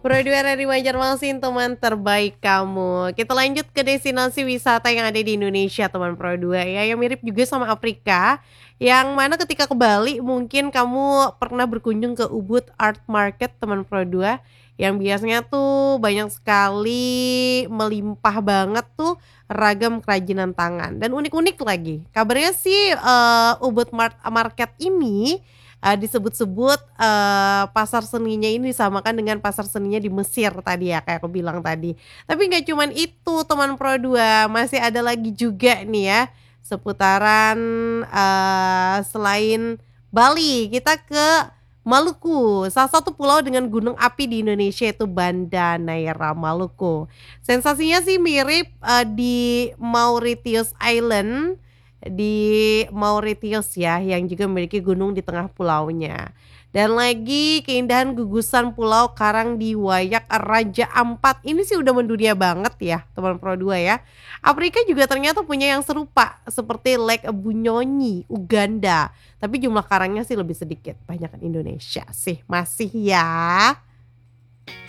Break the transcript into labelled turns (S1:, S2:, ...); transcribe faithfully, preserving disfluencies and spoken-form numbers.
S1: Pro dua dari Banjarmasin, teman terbaik kamu. Kita lanjut ke destinasi wisata yang ada di Indonesia, teman Pro dua ya, yang mirip juga sama Afrika. Yang mana ketika ke Bali mungkin kamu pernah berkunjung ke Ubud Art Market, teman Pro dua, yang biasanya tuh banyak sekali melimpah banget tuh ragam kerajinan tangan dan unik-unik lagi. Kabarnya sih eh, Ubud Mart Market ini Eee, disebut-sebut, eee, pasar seninya ini disamakan dengan pasar seninya di Mesir tadi ya, kayak aku bilang tadi. Tapi nggak cuman itu teman Pro dua, masih ada lagi juga nih ya, seputaran, eee, selain Bali, kita ke Maluku, salah satu pulau dengan gunung api di Indonesia itu Banda Neira, Maluku. Sensasinya sih mirip, eee, di Mauritius Island, di Mauritius ya, yang juga memiliki gunung di tengah pulaunya. Dan lagi keindahan gugusan Pulau Karang di Wayak Raja Ampat. Ini sih udah mendunia banget ya, teman Pro dua ya. Afrika juga ternyata punya yang serupa seperti Lake Bunyonyi, Uganda. Tapi jumlah karangnya sih lebih sedikit, banyakan Indonesia sih masih ya.